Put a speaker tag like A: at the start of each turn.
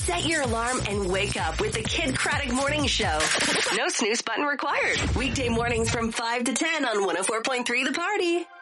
A: Set your alarm and wake up with the Kid Craddock Morning Show. No snooze button required. Weekday mornings from 5 to 10 on 104.3 The Party.